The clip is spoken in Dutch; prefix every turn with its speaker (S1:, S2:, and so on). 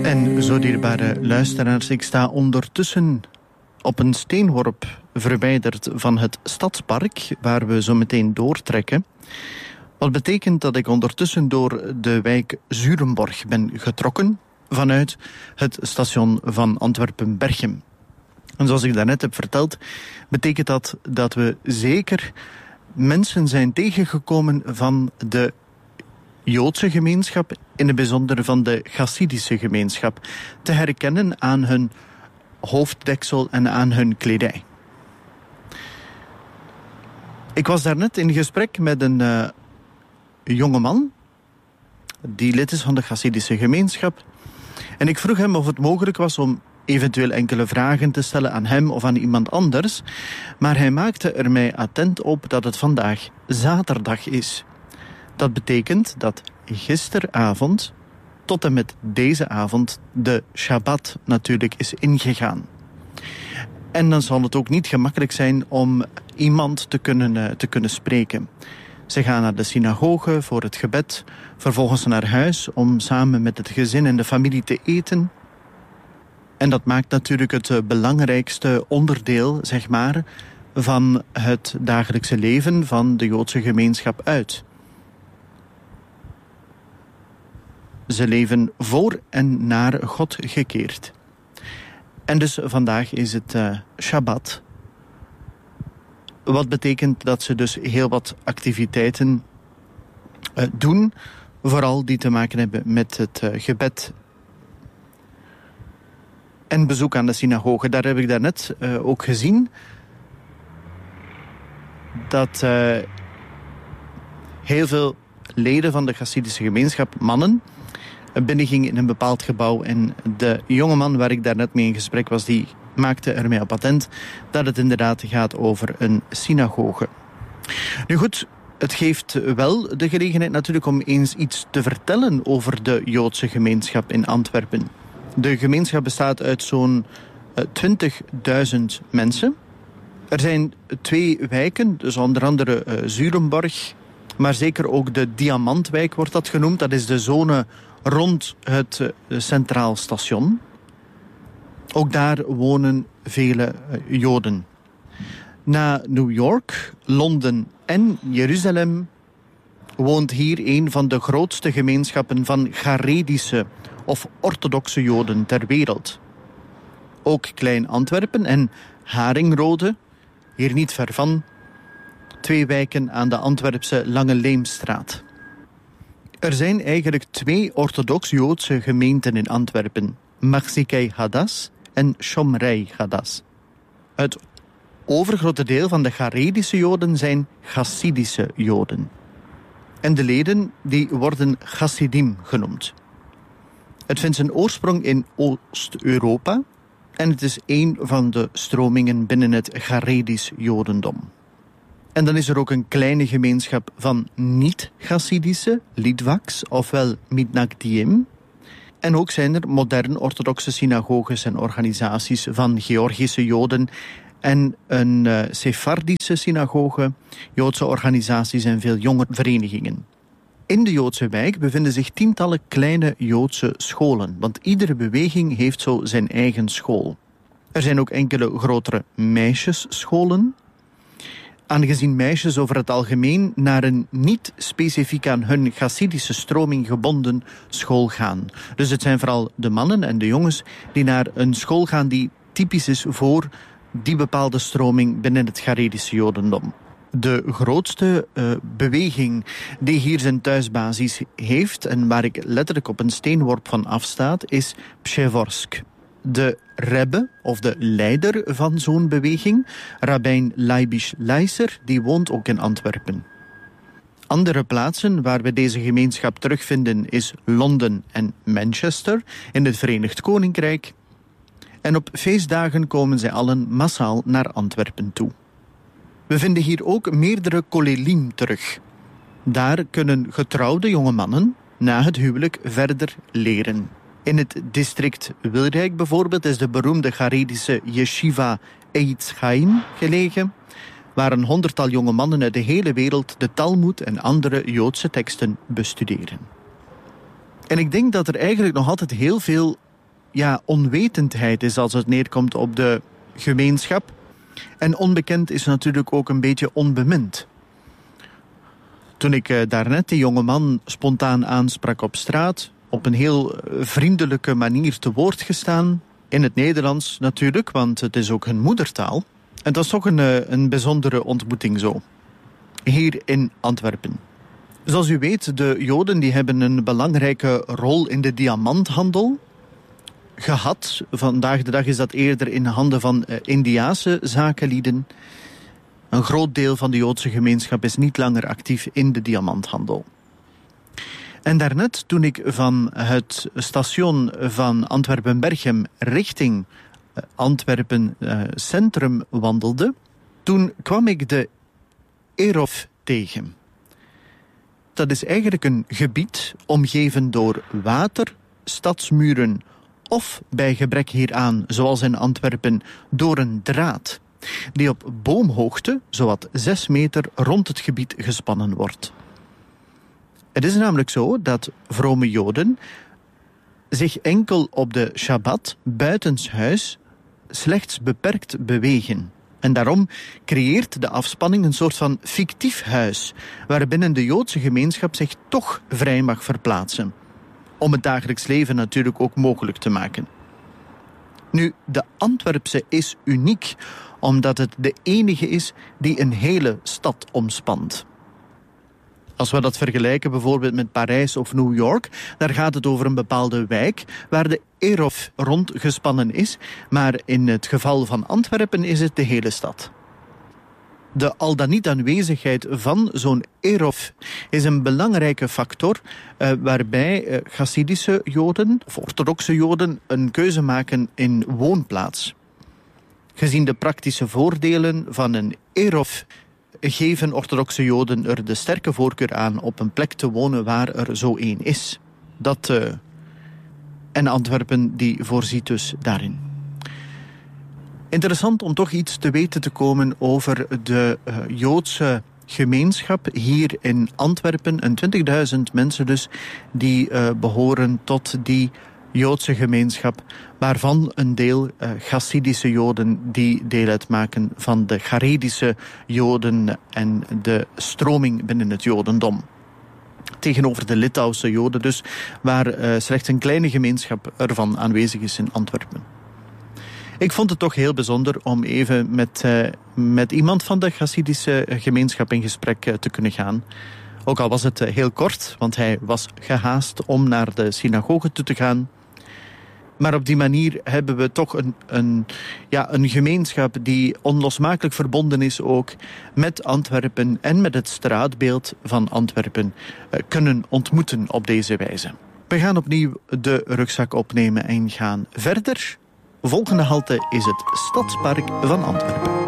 S1: En zo dierbare luisteraars, ik sta ondertussen op een steenworp verwijderd van het stadspark, waar we zo meteen doortrekken. Wat betekent dat ik ondertussen door de wijk Zurenborg ben getrokken vanuit het station van Antwerpen-Berchem. En zoals ik daarnet heb verteld, betekent dat we zeker mensen zijn tegengekomen van de Joodse gemeenschap, in het bijzonder van de Chassidische gemeenschap, te herkennen aan hun hoofddeksel en aan hun kledij. Ik was daarnet in gesprek met een jongeman die lid is van de Chassidische gemeenschap. En ik vroeg hem of het mogelijk was om eventueel enkele vragen te stellen aan hem of aan iemand anders. Maar hij maakte er mij attent op dat het vandaag zaterdag is. Dat betekent dat gisteravond tot en met deze avond de Shabbat natuurlijk is ingegaan. En dan zal het ook niet gemakkelijk zijn om iemand te kunnen spreken. Ze gaan naar de synagoge voor het gebed, vervolgens naar huis om samen met het gezin en de familie te eten. En dat maakt natuurlijk het belangrijkste onderdeel, zeg maar, van het dagelijkse leven van de Joodse gemeenschap uit. Ze leven voor en naar God gekeerd. En dus vandaag is het Shabbat. Wat betekent dat ze dus heel wat activiteiten doen, vooral die te maken hebben met het gebed en bezoek aan de synagoge. Daar heb ik daarnet ook gezien dat heel veel leden van de Chassidische gemeenschap, mannen, binnengingen in een bepaald gebouw. En de jongeman waar ik daarnet mee in gesprek was, die maakte er mij op attent dat het inderdaad gaat over een synagoge. Nu goed, het geeft wel de gelegenheid natuurlijk om eens iets te vertellen over de Joodse gemeenschap in Antwerpen. De gemeenschap bestaat uit zo'n 20.000 mensen. Er zijn 2 wijken, dus onder andere Zurenborg, maar zeker ook de Diamantwijk wordt dat genoemd. Dat is de zone rond het Centraal Station. Ook daar wonen vele Joden. Na New York, Londen en Jeruzalem woont hier een van de grootste gemeenschappen van Charedische of orthodoxe Joden ter wereld. Ook Klein Antwerpen en Haringrode, hier niet ver van, 2 wijken aan de Antwerpse Lange Leemstraat. Er zijn eigenlijk 2 orthodox-Joodse gemeenten in Antwerpen, Machzikei Hadas en Shomrei Hadas. Het overgrote deel van de Charedische Joden zijn Chassidische Joden. En de leden die worden Chassidim genoemd. Het vindt zijn oorsprong in Oost-Europa en het is een van de stromingen binnen het Charedisch Jodendom. En dan is er ook een kleine gemeenschap van niet-Chassidische, Litvaks, ofwel Mitnagdiim. En ook zijn er moderne orthodoxe synagoges en organisaties van Georgische Joden en een Sephardische synagoge, Joodse organisaties en veel jongerenverenigingen. In de Joodse wijk bevinden zich tientallen kleine Joodse scholen, want iedere beweging heeft zo zijn eigen school. Er zijn ook enkele grotere meisjesscholen, aangezien meisjes over het algemeen naar een niet specifiek aan hun Chassidische stroming gebonden school gaan. Dus het zijn vooral de mannen en de jongens die naar een school gaan die typisch is voor die bepaalde stroming binnen het Charedische Jodendom. De grootste beweging die hier zijn thuisbasis heeft en waar ik letterlijk op een steenworp van afstaat, is Pshevorsk. De rebbe, of de leider van zo'n beweging, Rabbijn Leibish Leiser, die woont ook in Antwerpen. Andere plaatsen waar we deze gemeenschap terugvinden is Londen en Manchester in het Verenigd Koninkrijk. En op feestdagen komen zij allen massaal naar Antwerpen toe. We vinden hier ook meerdere kolelim terug. Daar kunnen getrouwde jonge mannen na het huwelijk verder leren. In het district Wilrijk bijvoorbeeld is de beroemde Charedische Yeshiva Eitz Chaim gelegen, waar een 100-tal jonge mannen uit de hele wereld de Talmoed en andere Joodse teksten bestuderen. En ik denk dat er eigenlijk nog altijd heel veel onwetendheid is als het neerkomt op de gemeenschap. En onbekend is natuurlijk ook een beetje onbemind. Toen ik daarnet die jonge man spontaan aansprak op straat, op een heel vriendelijke manier te woord gestaan. In het Nederlands natuurlijk, want het is ook hun moedertaal. En dat was toch een bijzondere ontmoeting zo. Hier in Antwerpen. Zoals u weet, de Joden die hebben een belangrijke rol in de diamanthandel gehad. Vandaag de dag is dat eerder in handen van Indiase zakenlieden. Een groot deel van de Joodse gemeenschap is niet langer actief in de diamanthandel. En daarnet, toen ik van het station van Antwerpen-Berchem richting Antwerpen Centrum wandelde, toen kwam ik de Erof tegen. Dat is eigenlijk een gebied omgeven door water, stadsmuren of bij gebrek hieraan, zoals in Antwerpen, door een draad die op boomhoogte, zowat 6 meter, rond het gebied gespannen wordt. Het is namelijk zo dat vrome Joden zich enkel op de Shabbat buitenshuis slechts beperkt bewegen. En daarom creëert de afspanning een soort van fictief huis, waarbinnen de Joodse gemeenschap zich toch vrij mag verplaatsen. Om het dagelijks leven natuurlijk ook mogelijk te maken. Nu, de Antwerpse is uniek, omdat het de enige is die een hele stad omspant. Als we dat vergelijken bijvoorbeeld met Parijs of New York, daar gaat het over een bepaalde wijk waar de Erof rondgespannen is, maar in het geval van Antwerpen is het de hele stad. De al dan niet aanwezigheid van zo'n Erof is een belangrijke factor waarbij Chassidische Joden of orthodoxe Joden een keuze maken in woonplaats. Gezien de praktische voordelen van een Erof geven orthodoxe Joden er de sterke voorkeur aan op een plek te wonen waar er zo één is. En Antwerpen die voorziet dus daarin. Interessant om toch iets te weten te komen over de Joodse gemeenschap hier in Antwerpen. En 20.000 mensen dus die behoren tot die Joodse gemeenschap, waarvan een deel Chassidische Joden die deel uitmaken van de Charedische Joden en de stroming binnen het Jodendom. Tegenover de Litouwse Joden dus, waar slechts een kleine gemeenschap ervan aanwezig is in Antwerpen. Ik vond het toch heel bijzonder om even met iemand van de Chassidische gemeenschap in gesprek te kunnen gaan. Ook al was het heel kort, want hij was gehaast om naar de synagoge toe te gaan. Maar op die manier hebben we toch een gemeenschap die onlosmakelijk verbonden is ook met Antwerpen en met het straatbeeld van Antwerpen kunnen ontmoeten op deze wijze. We gaan opnieuw de rugzak opnemen en gaan verder. Volgende halte is het Stadspark van Antwerpen.